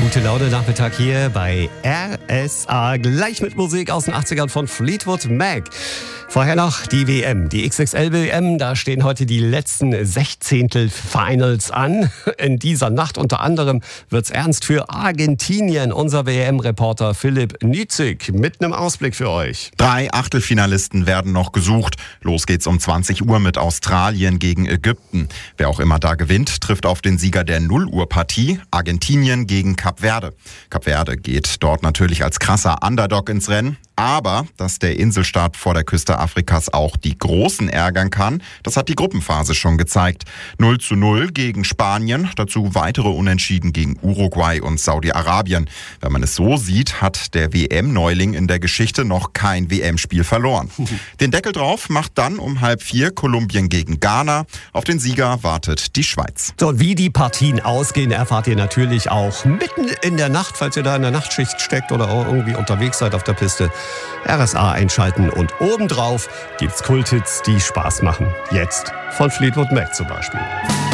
Gute Laune Nachmittag hier bei RSA. Gleich mit Musik aus den 80ern von Fleetwood Mac. Vorher noch die WM, die XXL-WM. Da stehen heute die letzten Sechzehntel-Finals an. In dieser Nacht unter anderem wird's ernst für Argentinien. Unser WM-Reporter Philipp Nietzig mit einem Ausblick für euch. 3 Achtelfinalisten werden noch gesucht. Los geht's um 20 Uhr mit Australien gegen Ägypten. Wer auch immer da gewinnt, trifft auf den Sieger der 0-Uhr-Partie, Argentinien gegen Kap Verde. Kap Verde geht dort natürlich als krasser Underdog ins Rennen. Aber dass der Inselstaat vor der Küste Afrikas auch die Großen ärgern kann, das hat die Gruppenphase schon gezeigt. 0:0 gegen Spanien, dazu weitere Unentschieden gegen Uruguay und Saudi-Arabien. Wenn man es so sieht, hat der WM-Neuling in der Geschichte noch kein WM-Spiel verloren. Den Deckel drauf macht dann um 3:30 Kolumbien gegen Ghana. Auf den Sieger wartet die Schweiz. So, und wie die Partien ausgehen, erfahrt ihr natürlich auch mitten in der Nacht, falls ihr da in der Nachtschicht steckt oder auch irgendwie unterwegs seid auf der Piste. RSA einschalten und obendrauf gibt's Kulthits, die Spaß machen. Jetzt von Fleetwood Mac zum Beispiel.